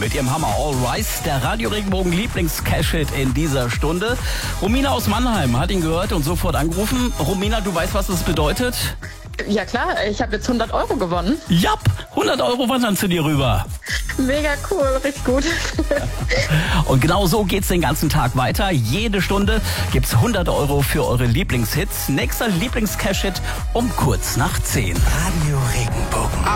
mit ihrem Hammer All Rise, der Radio Regenbogen Lieblings-Cash-Hit in dieser Stunde. Romina aus Mannheim hat ihn gehört und sofort angerufen. Romina, du weißt, was das bedeutet? Ja klar, ich habe jetzt 100 Euro gewonnen. Japp, 100 Euro wandern zu dir rüber. Mega cool, richtig gut. Und genau so geht's den ganzen Tag weiter. Jede Stunde gibt's 100 Euro für eure Lieblingshits. Nächster Lieblings-Cash-Hit um kurz nach 10. Radio Regenbogen.